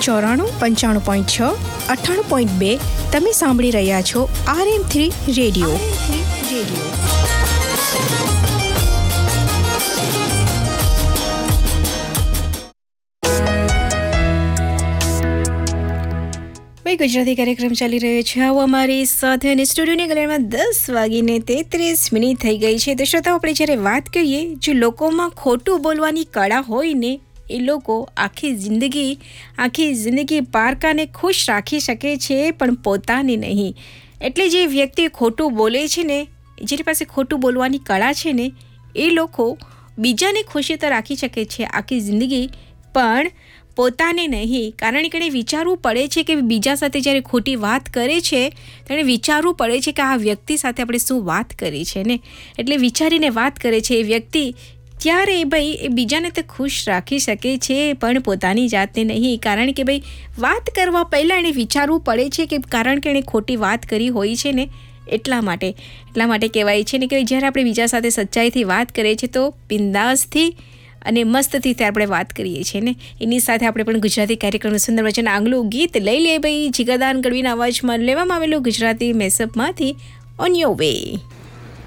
94.6, 98.2 તમે સાંભળી રહ્યા છો RM3 રેડિયો. ગુજરાતી કાર્યક્રમ ચાલી રહ્યો છે. આવો અમારી સાથે અને સ્ટુડિયોની ગલેરમાં 10:33 થઈ ગઈ છે. તો શ્રોતાઓ, આપણે જ્યારે વાત કરીએ, જે લોકોમાં ખોટું બોલવાની કળા હોય ને, એ લોકો આખી જિંદગી પારકાને ખુશ રાખી શકે છે, પણ પોતાને નહીં. એટલે જે વ્યક્તિ ખોટું બોલે છે ને, જેની પાસે ખોટું બોલવાની કળા છે ને, એ લોકો બીજાને ખુશી તો રાખી શકે છે આખી જિંદગી, પણ પોતાને નહીં. કારણ કે એને વિચારવું પડે છે કે બીજા સાથે જ્યારે ખોટી વાત કરે છે તો એને વિચારવું પડે છે કે આ વ્યક્તિ સાથે આપણે શું વાત કરી છે ને, એટલે વિચારીને વાત કરે છે એ વ્યક્તિ. ત્યારે ભાઈ એ બીજાને તો ખુશ રાખી શકે છે, પણ પોતાની જાતને નહીં. કારણ કે ભાઈ વાત કરવા પહેલાં એને વિચારવું પડે છે કે કારણ કે એણે ખોટી વાત કરી હોય છે ને, એટલા માટે કહેવાય છે ને કે જ્યારે આપણે બીજા સાથે સચ્ચાઈથી વાત કરીએ છીએ તો બિંદાસથી અને મસ્તથી ત્યારે આપણે વાત કરીએ છીએ ને. એની સાથે આપણે પણ ગુજરાતી કાર્યક્રમનું સુંદર વચન આંગલું ગીત લઈ લે ભાઈ. જીગરદાન ગઢવીના અવાજમાં લેવામાં આવેલું ગુજરાતી મેસઅપમાંથી ઓન યોર વે.